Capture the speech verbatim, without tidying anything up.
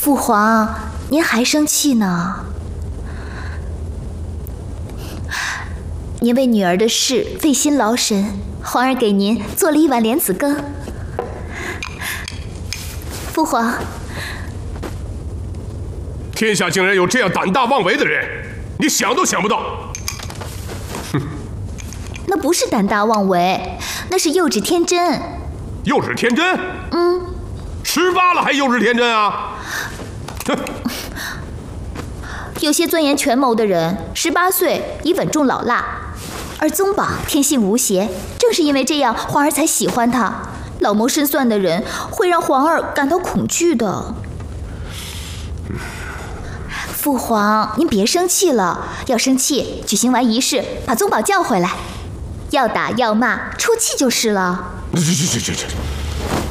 父皇，您还生气呢？您为女儿的事费心劳神，皇儿给您做了一碗莲子羹。父皇， 天下竟然有这样胆大妄为的人，你想都想不到。哼， 那不是胆大妄为，那是幼稚天真。 幼稚天真？ 嗯， 十八了还幼稚天真啊？哼！ 有些钻研权谋的人，十八岁已稳重老辣，而宗宝天性无邪，正是因为这样，皇儿才喜欢他。老谋深算的人会让皇儿感到恐惧的。父皇，您别生气了，要生气，举行完仪式，把宗宝叫回来，要打要骂，出气就是了。 这这这这这。